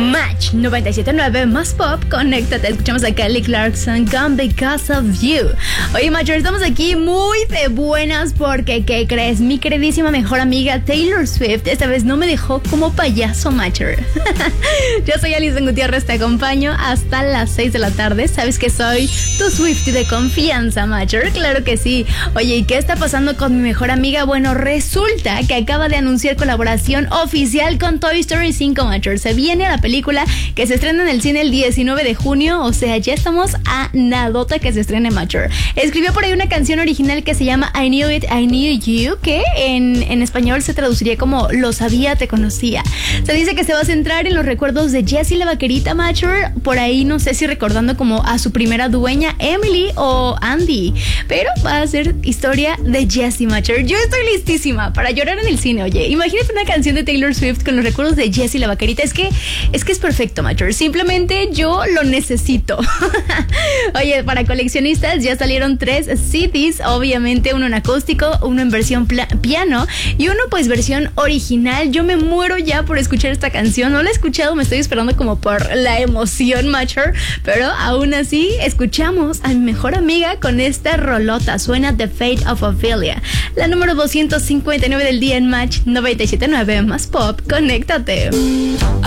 Match 97.9 más pop, conéctate. Escuchamos a Kelly Clarkson con Because of You. Oye, Matcher, estamos aquí muy de buenas porque, ¿qué crees? Mi queridísima mejor amiga Taylor Swift esta vez no me dejó como payaso, Matcher. Yo soy Alison Gutiérrez, te acompaño hasta las 6 de la tarde. Sabes que soy tu Swiftie de confianza, Matcher. Claro que sí. Oye, ¿y qué está pasando con mi mejor amiga? Bueno, resulta que acaba de anunciar colaboración oficial con Toy Story 5, Matcher. Se viene a la película que se estrena en el cine el 19 de junio, o sea, ya estamos a nadota que se estrene, Matcher. Escribió por ahí una canción original que se llama I Knew It, I Knew You, que en español se traduciría como Lo sabía, te conocía. Se dice que se va a centrar en los recuerdos de Jessie la vaquerita, Matcher, por ahí no sé si recordando como a su primera dueña, Emily o Andy, pero va a ser historia de Jessie, Matcher. Yo estoy listísima para llorar en el cine. Oye, imagínate una canción de Taylor Swift con los recuerdos de Jessie la vaquerita. Es que es perfecto, Matcher. Simplemente yo lo necesito. Oye, para coleccionistas ya salieron 3 CDs, obviamente uno en acústico, uno en versión piano y uno pues versión original. Yo me muero ya por escuchar esta canción. No la he escuchado, me estoy esperando como por la emoción, Matcher, pero aún así escuchamos a mi mejor amiga con esta rolota. Suena The Fate of Ophelia, la número 259 del día en Match 97.9 más pop. Conéctate.